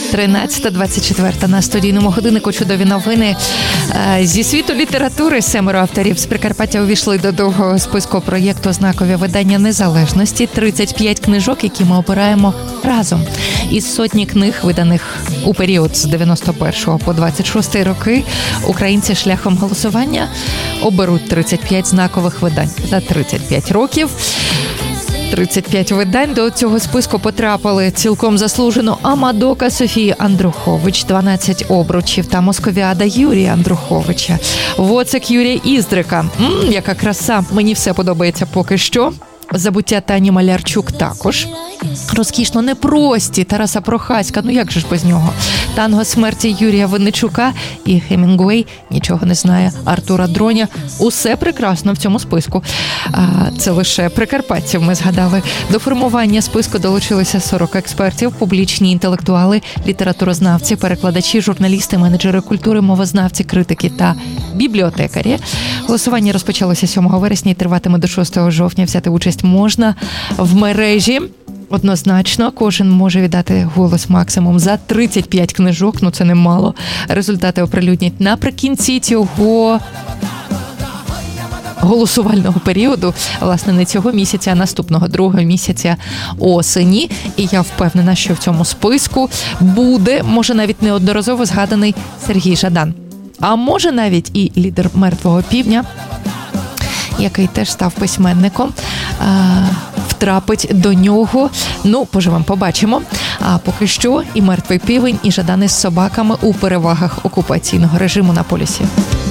13:24 на студійному годиннику. Чудові новини зі світу літератури. 7 авторів з Прикарпаття увійшли до другого списку проєкту «Знакові видання незалежності». 35 книжок, які ми обираємо разом. Із сотні книг, виданих у період з 91 по 26 роки, українці шляхом голосування оберуть 35 знакових видань за 35 років. 35 видань до цього списку потрапили цілком заслужено Амадока Софії Андрухович, 12 обручів та Московіада Юрія Андруховича, Воцик Юрія Іздрика. Яка краса, мені все подобається поки що. Забуття Тані Малярчук також. Розкішно непрості Тараса Прохаська, як же ж без нього. Танго смерті Юрія Винничука і Хемінгуей нічого не знає Артура Дроня. Усе прекрасно в цьому списку. Це лише прикарпатців ми згадали. До формування списку долучилися 40 експертів, публічні інтелектуали, літературознавці, перекладачі, журналісти, менеджери культури, мовознавці, критики та бібліотекарі. Голосування розпочалося 7 вересня і триватиме до 6 жовтня. Взяти участь можна в мережі. Однозначно, кожен може віддати голос максимум за 35 книжок, це немало. Результати оприлюднять наприкінці цього голосувального періоду, власне, не цього місяця, а наступного, другого місяця осені. І я впевнена, що в цьому списку буде, може навіть неодноразово згаданий Сергій Жадан. А може навіть і лідер «Мертвого півня», який теж став письменником, втрапить до нього. Поживемо, побачимо. А поки що і «Мертвий півень», і Жадан із собаками у перевагах окупаційного режиму на полюсі.